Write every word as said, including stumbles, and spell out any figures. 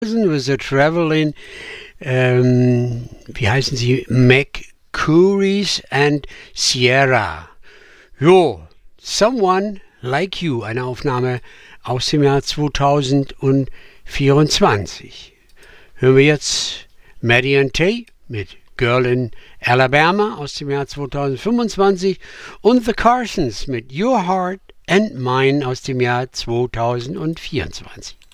with the Traveling, ähm, wie heißen sie? McCurries and Sierra. Jo, Someone Like You, eine Aufnahme aus dem Jahr zweitausendvierundzwanzig. Hören wir jetzt Maddie and Tay mit Girl in Alabama aus dem Jahr zweitausendfünfundzwanzig und The Carsons mit Your Heart and Mine aus dem Jahr zweitausendvierundzwanzig.